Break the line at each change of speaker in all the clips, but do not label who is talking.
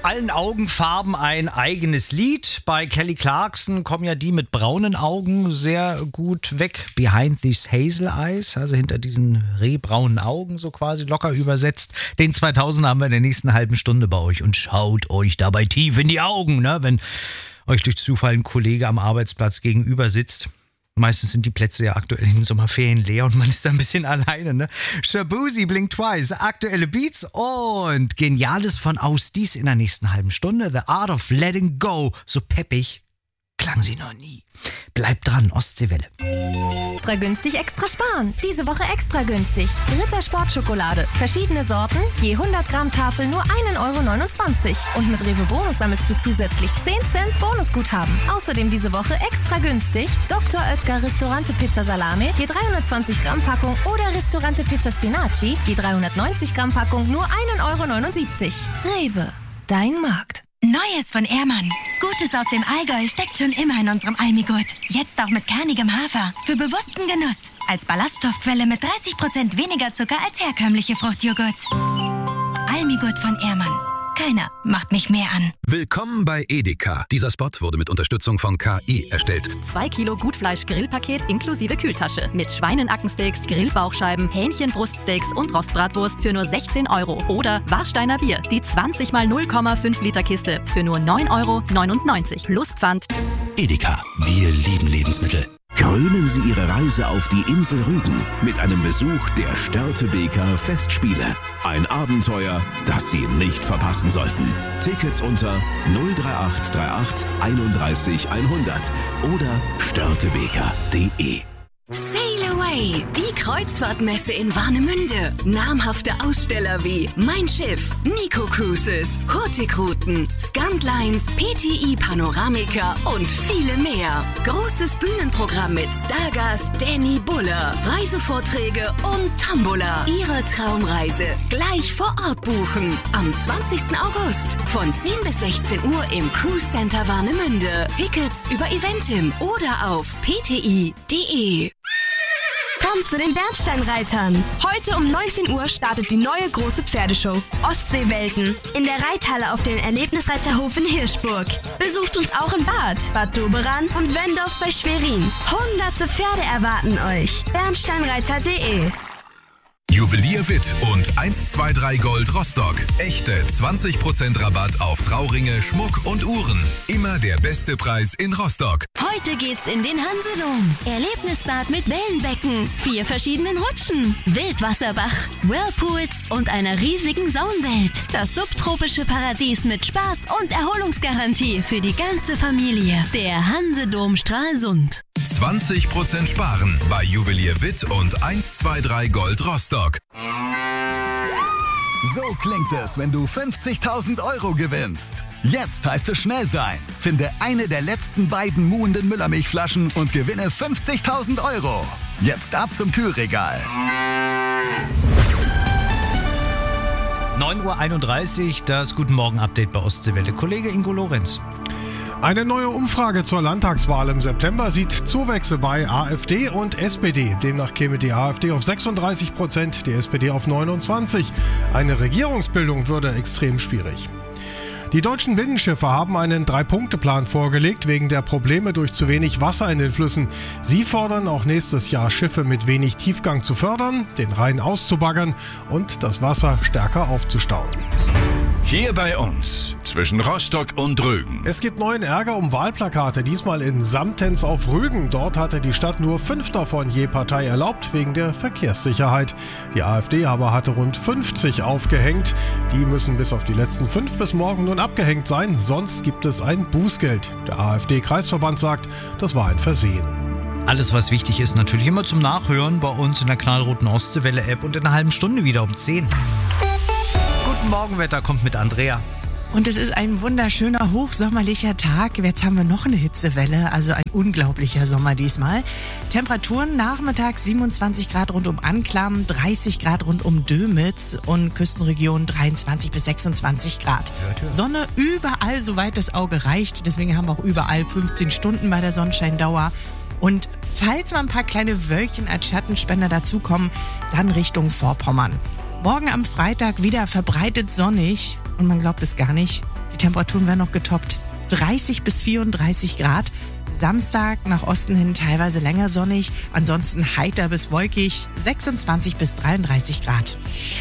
allen Augenfarben ein eigenes Lied. Bei Kelly Clarkson kommen ja die mit braunen Augen sehr gut weg. Behind these hazel eyes, also hinter diesen rehbraunen Augen, so quasi locker übersetzt. Den 2000 haben wir in der nächsten halben Stunde bei euch. Und schaut euch dabei tief in die Augen, ne? Wenn euch durch Zufall ein Kollege am Arbeitsplatz gegenüber sitzt. Meistens sind die Plätze ja aktuell in den Sommerferien leer und man ist da ein bisschen alleine, ne? Shaboozey, Blink Twice, aktuelle Beats und Geniales von Aus Dies in der nächsten halben Stunde. The Art of Letting Go. So peppig klang sie noch nie. Bleibt dran, Ostseewelle.
Extra günstig, extra sparen. Diese Woche extra günstig. Ritter Sportschokolade. Verschiedene Sorten, je 100 Gramm Tafel nur 1,29 €. Und mit Rewe Bonus sammelst du zusätzlich 10 Cent Bonusguthaben. Außerdem diese Woche extra günstig Dr. Oetker Ristorante Pizza Salame, je 320 Gramm Packung oder Ristorante Pizza Spinaci, je 390 Gramm Packung nur 1,79 €. Rewe, dein Markt.
Neues von Ehrmann. Gutes aus dem Allgäu steckt schon immer in unserem Almigurt. Jetzt auch mit kernigem Hafer. Für bewussten Genuss. Als Ballaststoffquelle mit 30% weniger Zucker als herkömmliche Fruchtjoghurt. Almigurt von Ehrmann. Keiner macht mich mehr an.
Willkommen bei Edeka. Dieser Spot wurde mit Unterstützung von KI erstellt.
2 Kilo Gutfleisch-Grillpaket inklusive Kühltasche. Mit Schweinenackensteaks, Grillbauchscheiben, Hähnchenbruststeaks und Rostbratwurst für nur 16 €. Oder Warsteiner Bier, die 20 mal 0,5 Liter Kiste für nur 9,99 € plus Pfand.
Edeka, wir lieben Lebensmittel. Krönen Sie Ihre Reise auf die Insel Rügen mit einem Besuch der Störtebeker Festspiele. Ein Abenteuer, das Sie nicht verpassen sollten. Tickets unter 03838 31 100 oder störtebeker.de.
Sail Away, die Kreuzfahrtmesse in Warnemünde. Namhafte Aussteller wie Mein Schiff, Nico Cruises, Hurtigruten, Scantlines, PTI Panoramica und viele mehr. Großes Bühnenprogramm mit Stargast Danny Buller, Reisevorträge und Tombola. Ihre Traumreise gleich vor Ort buchen. Am 20. August von 10 bis 16 Uhr im Cruise Center Warnemünde. Tickets über Eventim oder auf pti.de.
Kommt zu den Bernsteinreitern. Heute um 19 Uhr startet die neue große Pferdeshow Ostseewelten in der Reithalle auf dem Erlebnisreiterhof in Hirschburg. Besucht uns auch in Bad Doberan und Wendorf bei Schwerin. Hunderte Pferde erwarten euch. Bernsteinreiter.de.
Juwelier Witt und 123 Gold Rostock. Echte 20% Rabatt auf Trauringe, Schmuck und Uhren. Immer der beste Preis in Rostock.
Heute geht's in den Hansedom. Erlebnisbad mit Wellenbecken, 4 verschiedenen Rutschen, Wildwasserbach, Whirlpools und einer riesigen Saunwelt. Das subtropische Paradies mit Spaß und Erholungsgarantie für die ganze Familie. Der Hansedom Stralsund.
20% sparen bei Juwelier Witt und 123 Gold Rostock.
So klingt es, wenn du 50.000 € gewinnst. Jetzt heißt es schnell sein. Finde eine der letzten beiden muhenden Müllermilchflaschen und gewinne 50.000 €. Jetzt ab zum Kühlregal.
9:31 Uhr, das Guten Morgen-Update bei Ostseewelle. Kollege Ingo Lorenz.
Eine neue Umfrage zur Landtagswahl im September sieht Zuwächse bei AfD und SPD. Demnach käme die AfD auf 36%, die SPD auf 29%. Eine Regierungsbildung würde extrem schwierig. Die deutschen Binnenschiffe haben einen 3-Punkte-Plan vorgelegt, wegen der Probleme durch zu wenig Wasser in den Flüssen. Sie fordern auch nächstes Jahr Schiffe mit wenig Tiefgang zu fördern, den Rhein auszubaggern und das Wasser stärker aufzustauen.
Hier bei uns, zwischen Rostock und Rügen.
Es gibt neuen Ärger um Wahlplakate, diesmal in Samtens auf Rügen. Dort hatte die Stadt nur 5 davon je Partei erlaubt, wegen der Verkehrssicherheit. Die AfD aber hatte rund 50 aufgehängt. Die müssen bis auf die letzten 5 bis morgen nun abgehängt sein, sonst gibt es ein Bußgeld. Der AfD-Kreisverband sagt, das war ein Versehen.
Alles, was wichtig ist, natürlich immer zum Nachhören bei uns in der knallroten Ostseewelle-App und in einer halben Stunde wieder um 10. Guten Morgenwetter kommt mit Andrea.
Und es ist ein wunderschöner, hochsommerlicher Tag. Jetzt haben wir noch eine Hitzewelle, also ein unglaublicher Sommer diesmal. Temperaturen nachmittags 27 Grad rund um Anklam, 30 Grad rund um Dömitz und Küstenregion 23 bis 26 Grad. Sonne überall, soweit das Auge reicht. Deswegen haben wir auch überall 15 Stunden bei der Sonnenscheindauer. Und falls mal ein paar kleine Wölkchen als Schattenspender dazukommen, dann Richtung Vorpommern. Morgen am Freitag wieder verbreitet sonnig und man glaubt es gar nicht, Die Temperaturen werden noch getoppt. 30 bis 34 Grad. Samstag nach Osten hin teilweise länger sonnig, ansonsten heiter bis wolkig, 26 bis 33 Grad.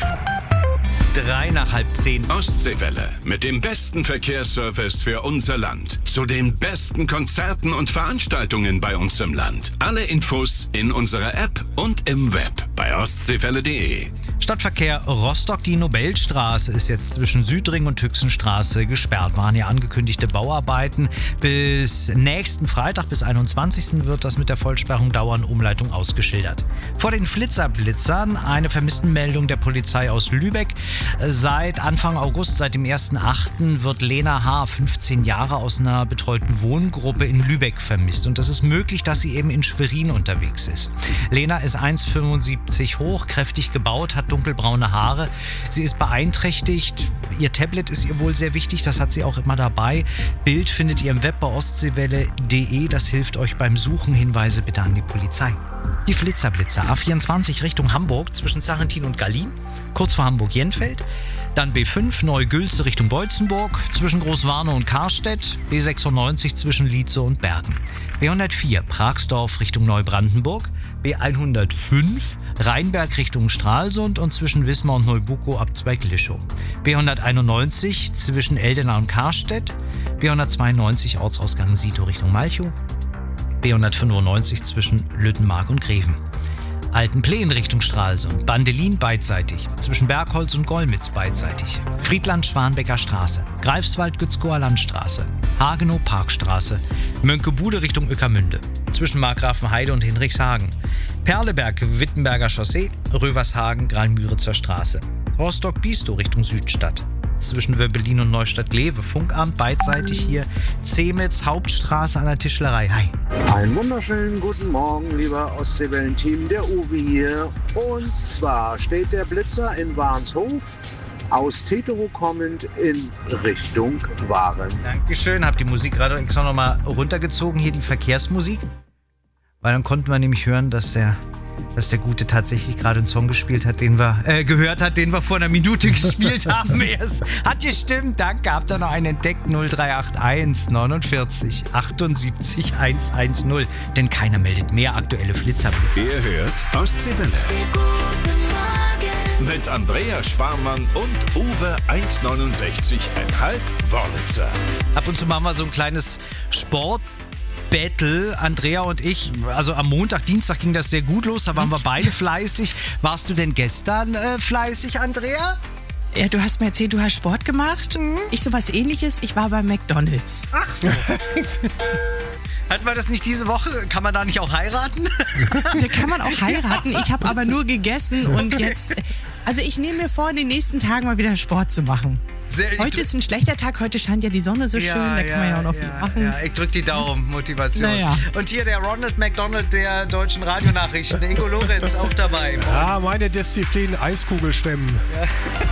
9:03.
Ostseewelle mit dem besten Verkehrsservice für unser Land. Zu den besten Konzerten und Veranstaltungen bei uns im Land. Alle Infos in unserer App und im Web bei ostseewelle.de.
Stadtverkehr Rostock, die Nobelstraße ist jetzt zwischen Südring und Hüchsenstraße gesperrt. Waren ja angekündigte Bauarbeiten. Bis nächsten Freitag, bis 21. wird das mit der Vollsperrung dauern, Umleitung ausgeschildert. Vor den Blitzern eine Vermisstenmeldung der Polizei aus Lübeck. Seit Anfang August, seit dem 1.8. wird Lena H., 15 Jahre, aus einer betreuten Wohngruppe in Lübeck vermisst. Und das ist möglich, dass sie eben in Schwerin unterwegs ist. Lena ist 1,75 hoch, kräftig gebaut, hat dunkelbraune Haare. Sie ist beeinträchtigt. Ihr Tablet ist ihr wohl sehr wichtig, das hat sie auch immer dabei. Bild findet ihr im Web bei ostseewelle.de. Das hilft euch beim Suchen. Hinweise bitte an die Polizei. Die Flitzer. A24 Richtung Hamburg zwischen Sarrentin und Gallien, kurz vor Hamburg-Jenfeld. Dann B5 Neugülze Richtung Beutzenburg zwischen Großwarnow und Karstedt. B96 zwischen Lietze und Bergen. B104 Pragsdorf Richtung Neubrandenburg. B105 Rheinberg Richtung Stralsund und zwischen Wismar und Neubukow ab Zweiglischow. B191 zwischen Eldena und Karstedt. B192 Ortsausgang Sito Richtung Malchow. B195 zwischen Lüttenmark und Greven. Altenpleen Richtung Stralsund, Bandelin beidseitig, zwischen Bergholz und Golmitz beidseitig, Friedland-Schwanbecker Straße, Greifswald-Gützkower Landstraße, Hagenow-Parkstraße, Mönckebude Richtung Ueckermünde, zwischen Markgrafenheide und Hinrichshagen, Perleberg-Wittenberger Chaussee, Rövershagen, Grain-Müritzer Straße, Rostock-Biestow Richtung Südstadt, zwischen Wöbbelin und Neustadt-Glewe, Funkamt beidseitig hier, Zemitz, Hauptstraße an der Tischlerei. Hi.
Einen wunderschönen guten Morgen, lieber Ostseewellen-Team, der Uwe hier. Und zwar steht der Blitzer in Warnshof, aus Tetero kommend in Richtung Waren.
Dankeschön, hab die Musik gerade extra nochmal runtergezogen, hier die Verkehrsmusik, weil dann konnten wir nämlich hören, dass der Gute tatsächlich gerade einen Song gespielt hat, den wir gehört hat, den wir vor einer Minute gespielt haben. Hat gestimmt, danke. Habt ihr noch einen entdeckt? 0381 49 78 110. Denn keiner meldet mehr aktuelle Flitzerblitze.
Ihr hört Ostseewelle. Mit Andrea Sparmann und Uwe 1,69,5 Wörlitzer.
Ab und zu machen wir so ein kleines Battle, Andrea und ich, also am Montag, Dienstag ging das sehr gut los, da waren wir beide fleißig. Warst du denn gestern fleißig, Andrea?
Ja, du hast mir erzählt, du hast Sport gemacht. Ich sowas Ähnliches, ich war bei McDonald's.
Ach so. Hatten wir das nicht diese Woche? Kann man da nicht auch heiraten?
Da kann man auch heiraten, ich habe aber nur gegessen und jetzt... Also ich nehme mir vor, in den nächsten Tagen mal wieder Sport zu machen. Heute ist ein schlechter Tag, heute scheint ja die Sonne so schön, da kann man ja auch noch viel machen.
Ja, ich drück die Daumen, Motivation.
Naja.
Und hier der Ronald McDonald der deutschen Radionachrichten, Ingo Lorenz auch dabei.
Ja, meine Disziplin Eiskugelstämmen. Ja.